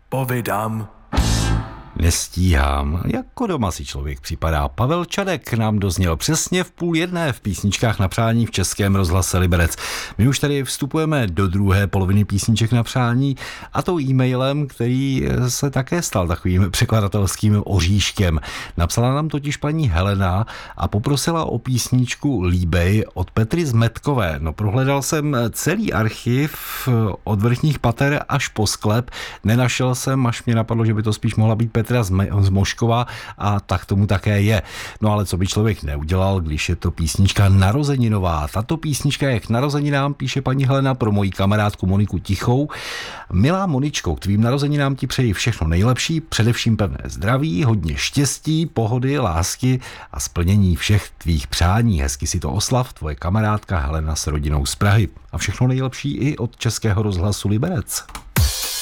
Povídám. Nestíhám, jako doma si člověk připadá. Pavel Čadek nám dozněl přesně v 12:30 v písničkách na přání v Českém rozhlase Liberec. My už tady vstupujeme do druhé poloviny písniček na přání a to e-mailem, který se také stal takovým překladatelským oříškem. Napsala nám totiž paní Helena a poprosila o písničku Líbej od Petry Zmetkové. No, prohledal jsem celý archiv od vrchních pater až po sklep. Nenašel jsem, až mě napadlo, že by to spíš mohla být Petra z Moškova a tak tomu také je. No ale co by člověk neudělal, když je to písnička narozeninová. Tato písnička je k narozeninám, píše paní Helena, pro moji kamarádku Moniku Tichou. Milá Moničko, k tvým narozeninám ti přeji všechno nejlepší, především pevné zdraví, hodně štěstí, pohody, lásky a splnění všech tvých přání. Hezky si to oslav, tvoje kamarádka Helena s rodinou z Prahy. A všechno nejlepší i od Českého rozhlasu Liberec.